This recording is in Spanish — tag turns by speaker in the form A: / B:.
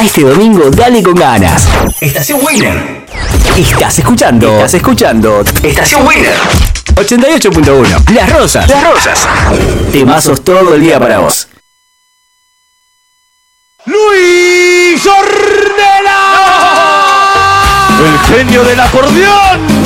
A: A este domingo dale con ganas. Estación Winner. Estás escuchando Estación Winner 88.1. Las Rosas. Temazos todo el día para vos.
B: ¡Luis Ornella! ¡El genio del acordeón!